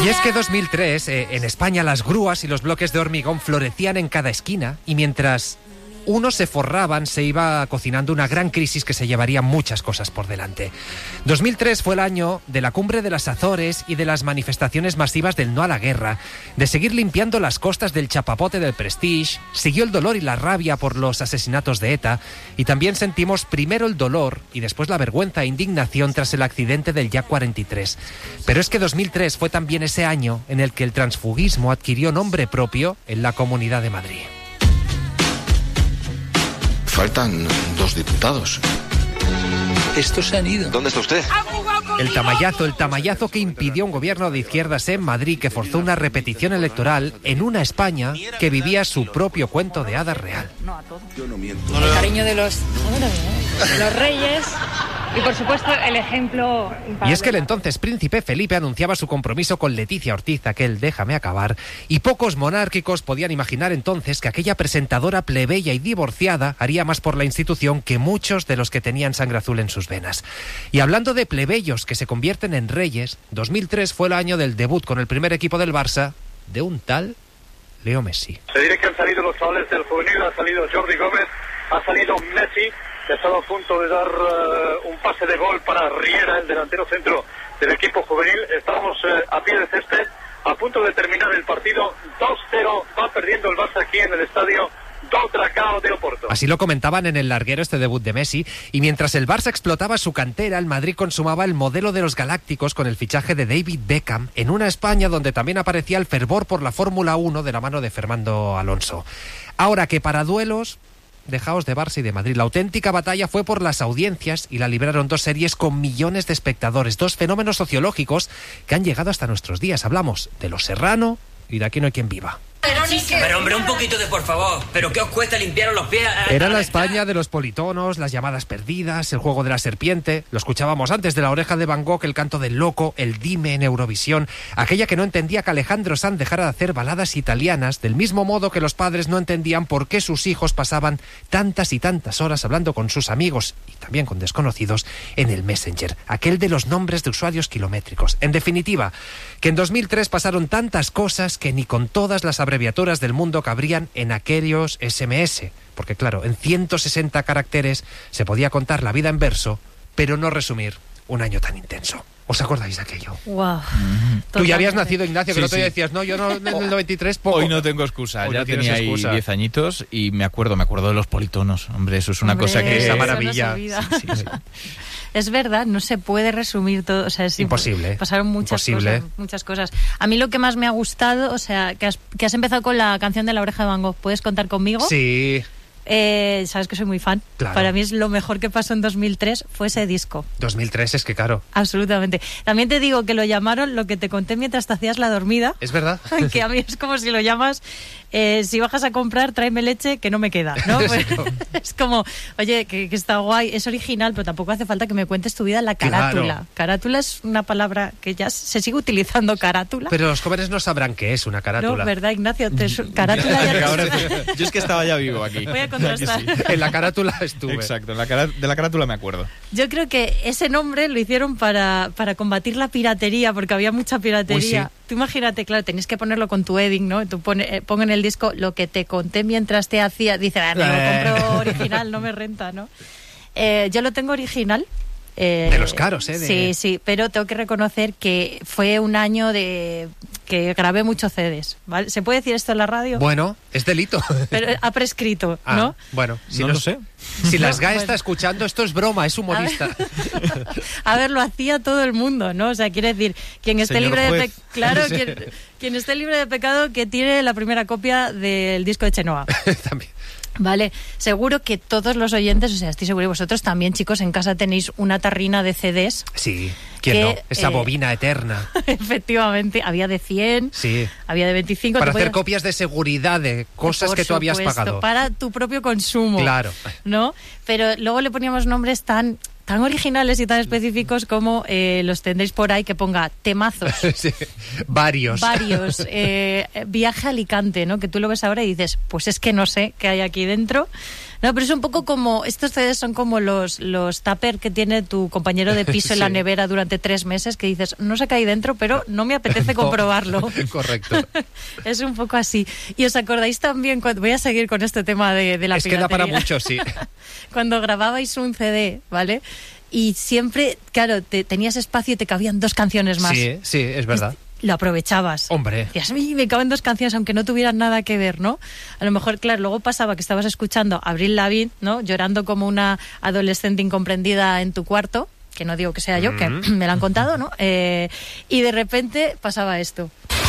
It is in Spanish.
Y es que 2003, en España, las grúas y los bloques de hormigón florecían en cada esquina, y mientras unos se forraban, se iba cocinando una gran crisis que se llevaría muchas cosas por delante. 2003 fue el año de la cumbre de las Azores y de las manifestaciones masivas del no a la guerra, de seguir limpiando las costas del chapapote del Prestige. Siguió el dolor y la rabia por los asesinatos de ETA, y también sentimos primero el dolor y después la vergüenza e indignación tras el accidente del Yak 43. Pero es que 2003 fue también ese año en el que el transfugismo adquirió nombre propio en la Comunidad de Madrid. Faltan 2 diputados. Estos se han ido. ¿Dónde está usted? El tamallazo que impidió un gobierno de izquierdas en Madrid, que forzó una repetición electoral en una España que vivía su propio cuento de hadas real. No a todo. Yo no miento. El cariño de los reyes y, por supuesto, el ejemplo. Y es que el entonces príncipe Felipe anunciaba su compromiso con Leticia Ortiz, aquel déjame acabar, y pocos monárquicos podían imaginar entonces que aquella presentadora plebeya y divorciada haría más por la institución que muchos de los que tenían sangre azul en sus venas. Y hablando de plebeyos que se convierten en reyes, 2003 fue el año del debut con el primer equipo del Barça de un tal Leo Messi. Se diré que han salido los chavales del juvenil, ha salido Jordi Gómez, ha salido Messi, que estaba a punto de dar un pase de gol para Riera, el delantero centro del equipo juvenil. Estamos a pie de césped, a punto de terminar el partido. 2-0, va perdiendo el Barça aquí en el estadio do Dragao de Oporto. Así lo comentaban en el larguero este debut de Messi, y mientras el Barça explotaba su cantera, el Madrid consumaba el modelo de los galácticos con el fichaje de David Beckham en una España donde también aparecía el fervor por la Fórmula 1 de la mano de Fernando Alonso. Ahora que para duelos, dejaos de Barça y de Madrid. La auténtica batalla fue por las audiencias, y la libraron 2 series con millones de espectadores, 2 fenómenos sociológicos que han llegado hasta nuestros días. Hablamos de Los Serrano y de Aquí no hay quien viva. Pero hombre, un poquito de por favor. ¿Pero qué os cuesta limpiaros los pies? Era la España de los politonos, las llamadas perdidas, el juego de la serpiente. Lo escuchábamos antes de La Oreja de Van Gogh, el canto del loco, el dime en Eurovisión. Aquella que no entendía que Alejandro Sanz dejara de hacer baladas italianas, del mismo modo que los padres no entendían por qué sus hijos pasaban tantas y tantas horas hablando con sus amigos y también con desconocidos en el Messenger. Aquel de los nombres de usuarios kilométricos. En definitiva, que en 2003 pasaron tantas cosas que ni con todas las abreviaturas del mundo cabrían en aquellos SMS, porque claro, en 160 caracteres se podía contar la vida en verso, pero no resumir un año tan intenso. ¿Os acordáis de aquello? Wow. Tú ya habías nacido, Ignacio, que el otro día sí. decías, no, yo no, en el 93 poco. Hoy no tengo excusa, Hoy ya no tienes tenía ahí excusa. 10 añitos y me acuerdo de los politonos. Hombre, eso es una cosa que... Esa maravilla. Sí. Es verdad, no se puede resumir todo, o sea, es imposible. Pasaron muchas cosas. A mí lo que más me ha gustado, o sea, que has empezado con la canción de La Oreja de Van Gogh. ¿Puedes contar conmigo? Sí. Sabes que soy muy fan. Claro. Para mí es lo mejor que pasó en 2003 fue ese disco. 2003 es que claro. Absolutamente. También te digo que lo llamaron Lo que te conté mientras te hacías la dormida. Es verdad. Que a mí es como si lo llamas si bajas a comprar, tráeme leche que no me queda, ¿no? Pues, es como, oye, que está guay, es original, pero tampoco hace falta que me cuentes tu vida en la carátula. Claro. Carátula es una palabra que ya se sigue utilizando, carátula. Pero los jóvenes no sabrán qué es una carátula. No, ¿verdad, Ignacio? Carátula ya Ahora, yo es que estaba ya vivo aquí. Voy a contrastar. Sí. En la carátula estuve. Exacto, de la carátula me acuerdo. Yo creo que ese nombre lo hicieron para combatir la piratería, porque había mucha piratería. Uy, sí. Tú imagínate, claro, tenías que ponerlo con tu Edding, ¿no? Tú pongo en el disco Lo que te conté mientras te hacía. Dice, me lo compro original, no me renta, ¿no? Yo lo tengo original. De los caros, ¿eh? Sí, pero tengo que reconocer que fue un año de que grabé muchos CDs, ¿vale? ¿Se puede decir esto en la radio? Bueno, es delito. Pero ha prescrito, ¿no? Bueno, si no lo sé. Si las GAE Bueno. está escuchando, esto es broma, es humorista. A ver, lo hacía todo el mundo, ¿no? O sea, quiere decir, quien esté Señor libre juez. claro, quien esté libre de pecado, que tiene la primera copia del disco de Chenoa. También. Vale, seguro que todos los oyentes, o sea, estoy seguro, y vosotros también, chicos, en casa tenéis una tarrina de CDs. Sí, ¿quién Que, no? Esa bobina eterna. Efectivamente, había de 100, Sí. había de 25. Para tú hacer podías- copias de seguridad de cosas Por que tú habías supuesto, pagado. para tu propio consumo. Claro. ¿No? Pero luego le poníamos nombres tan originales y tan específicos como los tendréis por ahí, que ponga temazos. Sí, varios. Viaje a Alicante, ¿no? Que tú lo ves ahora y dices, pues es que no sé qué hay aquí dentro, No, pero es un poco como, estos CDs son como los tupper que tiene tu compañero de piso en la nevera durante 3 meses, que dices, no sé qué hay dentro, pero no me apetece comprobarlo. Correcto. Es un poco así. Y os acordáis también, voy a seguir con este tema de la es piratería. que da para mucho, sí. Cuando grababais un CD, ¿vale? Y siempre, claro, tenías espacio y te cabían 2 canciones más. Sí, es verdad. Lo aprovechabas. Hombre. Decías, me caben 2 canciones, aunque no tuvieran nada que ver, ¿no? A lo mejor, claro, luego pasaba que estabas escuchando a Avril Lavigne, ¿no? Llorando como una adolescente incomprendida en tu cuarto, que no digo que sea yo, que me lo han contado, ¿no? Y de repente pasaba esto.